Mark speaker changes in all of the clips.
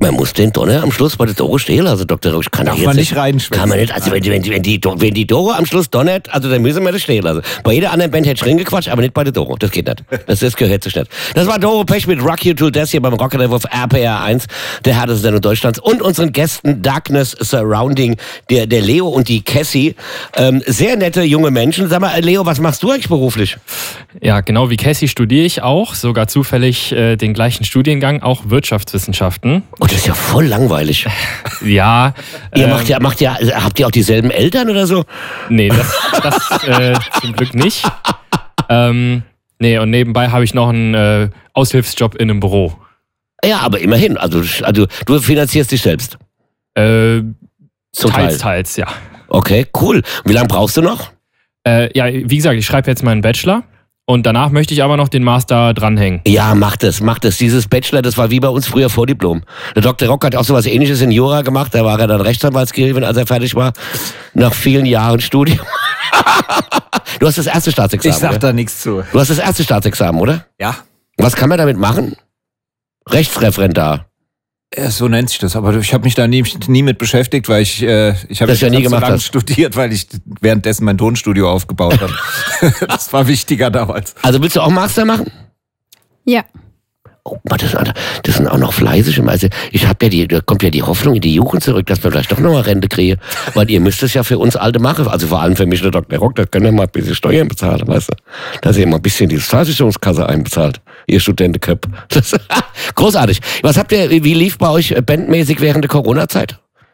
Speaker 1: man muss den Donner am Schluss bei der Doro stehlen. Also Dr. Rock,
Speaker 2: Darf man nicht reinschwätzen.
Speaker 1: Kann man nicht. Also wenn die Doro am Schluss donnert, also dann müssen wir das stehen lassen. Bei jeder anderen Band hätte ich reingequatscht, aber nicht bei der Doro. Das geht nicht. Das gehört sich nicht. Das war Doro Pech mit Rock You to Death hier beim Rock'n'Roll auf RPR 1, der härteste Sendung Deutschlands, und unseren Gästen Darkness Surrounding, der Leo und die Cassie. Sehr nette junge Menschen. Sag mal, Leo, was machst du eigentlich beruflich?
Speaker 3: Ja, genau wie Cassie studiere ich auch, sogar zufällig den gleichen Studiengang, auch Wirtschaftswissenschaften.
Speaker 1: Oh, das ist ja voll langweilig.
Speaker 3: Ja.
Speaker 1: Habt ihr auch dieselben Eltern oder so?
Speaker 3: Nee, das zum Glück nicht. Nee, und nebenbei habe ich noch einen Aushilfsjob in einem Büro.
Speaker 1: Ja, aber immerhin. Also du finanzierst dich selbst.
Speaker 3: Teils, ja.
Speaker 1: Okay, cool. Wie lange brauchst du noch?
Speaker 3: Ja, wie gesagt, ich schreibe jetzt meinen Bachelor. Und danach möchte ich aber noch den Master dranhängen.
Speaker 1: Ja, mach das. Dieses Bachelor, das war wie bei uns früher Vordiplom. Der Dr. Rock hat auch sowas Ähnliches in Jura gemacht. Da war er dann Rechtsanwaltsgehilfin, als er fertig war. Nach vielen Jahren Studium. Du hast das erste Staatsexamen,
Speaker 2: Ich sag da nichts zu.
Speaker 1: Du hast das erste Staatsexamen, oder?
Speaker 2: Ja.
Speaker 1: Was kann man damit machen? Rechtsreferendar.
Speaker 2: Ja, so nennt sich das, aber ich habe mich da nie mit beschäftigt, weil ich habe
Speaker 1: ja nie gemacht
Speaker 2: so lange studiert, weil ich währenddessen mein Tonstudio aufgebaut habe. Das war wichtiger damals.
Speaker 1: Also willst du auch Master machen?
Speaker 4: Ja.
Speaker 1: Oh, das sind auch noch fleißige. Also da kommt ja die Hoffnung in die Jugend zurück, dass wir vielleicht doch noch mal Rente kriegen. Weil ihr müsst es ja für uns Alte machen. Also vor allem für mich, der Dr. Rock, da könnt ihr mal ein bisschen Steuern bezahlen, weißt du? Dass ihr mal ein bisschen die Versicherungskasse einbezahlt. Ihr Studentenköp. Großartig. Wie lief bei euch bandmäßig während der Corona-Zeit?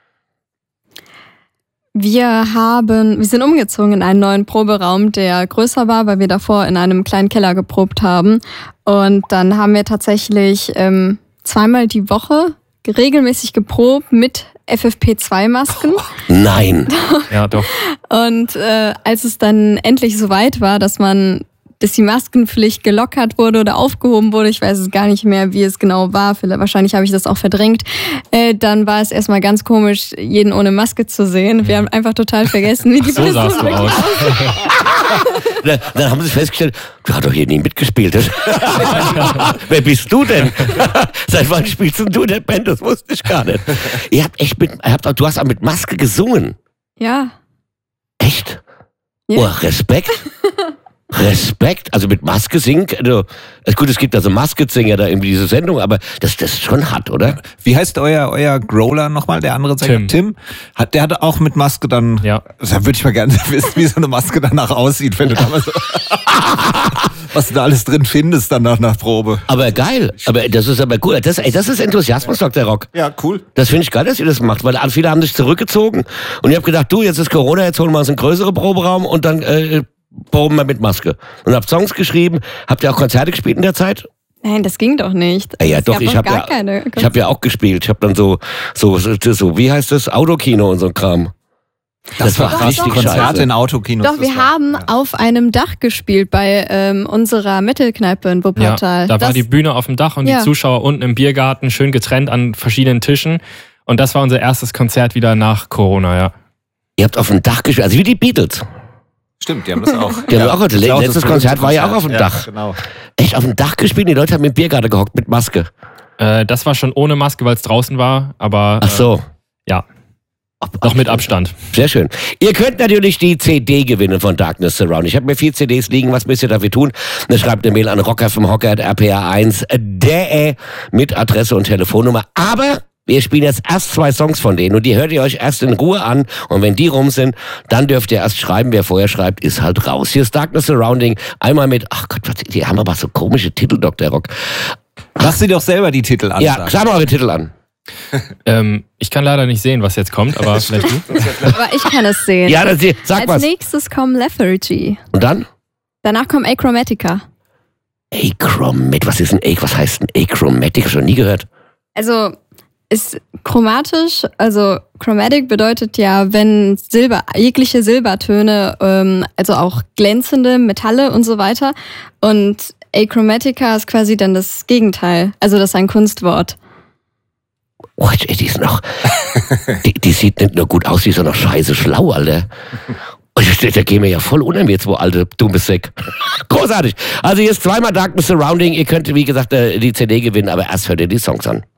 Speaker 4: Wir sind umgezogen in einen neuen Proberaum, der größer war, weil wir davor in einem kleinen Keller geprobt haben. Und dann haben wir tatsächlich zweimal die Woche regelmäßig geprobt mit FFP2-Masken.
Speaker 1: Nein.
Speaker 3: Ja, doch.
Speaker 4: Und als es dann endlich soweit war, dass die Maskenpflicht gelockert wurde oder aufgehoben wurde, ich weiß es gar nicht mehr, wie es genau war, wahrscheinlich habe ich das auch verdrängt, dann war es erstmal ganz komisch, jeden ohne Maske zu sehen. Wir haben einfach total vergessen, wie die
Speaker 3: so sahst du aus.
Speaker 1: Dann haben sie festgestellt, du hast doch hier nie mitgespielt. Wer bist du denn? Seit wann spielst du in der Band? Das wusste ich gar nicht. Du hast auch mit Maske gesungen.
Speaker 4: Ja.
Speaker 1: Echt?
Speaker 4: Ja.
Speaker 1: Oh, Respekt. Respekt, also mit Maske singen. Also, gut, es gibt also Maske-Singer da irgendwie diese Sendung, aber das ist schon hart, oder?
Speaker 2: Wie heißt euer Growler nochmal, der andere Sänger? Tim. Der hat auch mit Maske dann. Ja. Da würde ich mal gerne wissen, wie so eine Maske danach aussieht, wenn du da mal so was du da alles drin findest dann nach Probe.
Speaker 1: Aber geil, aber das ist aber cool. Das ist Enthusiasmus, Dr. Rock.
Speaker 2: Ja, cool.
Speaker 1: Das finde ich geil, dass ihr das macht, weil viele haben sich zurückgezogen und ich habe gedacht, jetzt ist Corona, jetzt holen wir uns einen größeren Proberaum und dann proben wir mit Maske. Und habt Songs geschrieben. Habt ihr auch Konzerte gespielt in der Zeit?
Speaker 4: Nein, das ging doch nicht.
Speaker 1: Ja, doch, ich habe ja auch gespielt. Ich habe dann so, wie heißt das? Autokino und so ein Kram.
Speaker 2: Das war richtig Konzerte in Autokinos.
Speaker 4: Doch, wir haben auf einem Dach gespielt bei unserer Metal-Kneipe in Wuppertal.
Speaker 3: Ja, da war die Bühne auf dem Dach und die Zuschauer unten im Biergarten, schön getrennt an verschiedenen Tischen. Und das war unser erstes Konzert wieder nach Corona, ja.
Speaker 1: Ihr habt auf dem Dach gespielt, also wie die Beatles.
Speaker 2: Stimmt, die haben das auch.
Speaker 1: Letztes Konzert war ja auch auf dem Dach.
Speaker 2: Genau.
Speaker 1: Echt, auf dem Dach gespielt? Die Leute haben im Biergarten gehockt mit Maske.
Speaker 3: Das war schon ohne Maske, weil es draußen war, aber...
Speaker 1: Ach so.
Speaker 3: Ja. Noch mit Abstand.
Speaker 1: Sehr schön. Ihr könnt natürlich die CD gewinnen von Darkness Surrounding. Ich habe mir 4 CDs liegen, was müsst ihr dafür tun? Dann schreibt eine Mail an rocker@rpa1.de mit Adresse und Telefonnummer. Aber wir spielen jetzt erst 2 Songs von denen und die hört ihr euch erst in Ruhe an und wenn die rum sind, dann dürft ihr erst schreiben. Wer vorher schreibt, ist halt raus. Hier ist Darkness Surrounding. Einmal mit, ach Gott, die haben aber so komische Titel, Dr. Rock.
Speaker 2: Lass sie doch selber die Titel an.
Speaker 1: Ja, sag mal eure Titel an.
Speaker 3: Ich kann leider nicht sehen, was jetzt kommt, aber vielleicht du.
Speaker 4: Aber ich kann es sehen.
Speaker 1: Ja, dann sag was.
Speaker 4: Als nächstes kommt Lethargy.
Speaker 1: Und dann?
Speaker 4: Danach kommt Achromatica.
Speaker 1: Was ist was heißt ein Achromatic? Schon nie gehört.
Speaker 4: Also ist chromatisch, also chromatic bedeutet ja, wenn jegliche Silbertöne, also auch glänzende Metalle und so weiter. Und Achromatica ist quasi dann das Gegenteil. Also das ist ein Kunstwort.
Speaker 1: Oh, die ist noch. die sieht nicht nur gut aus, die ist auch noch scheiße schlau, Alter. Da gehen wir ja voll unter mir, jetzt, wo alte dumme Säck. Großartig. Also hier ist zweimal Darkness Surrounding. Ihr könnt, wie gesagt, die CD gewinnen, aber erst hört ihr die Songs an.